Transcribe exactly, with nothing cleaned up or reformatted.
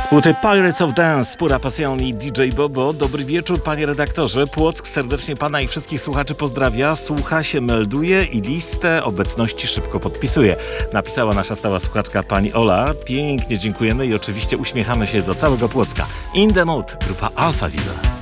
Z płyty Pirates of Dance, Pura Passion i D J Bobo. Dobry wieczór, panie redaktorze. Płock serdecznie pana i wszystkich słuchaczy pozdrawia. Słucha się, melduje i listę obecności szybko podpisuje. Napisała nasza stała słuchaczka pani Ola. Pięknie dziękujemy i oczywiście uśmiechamy się do całego Płocka. In the Mood, grupa Alphaville.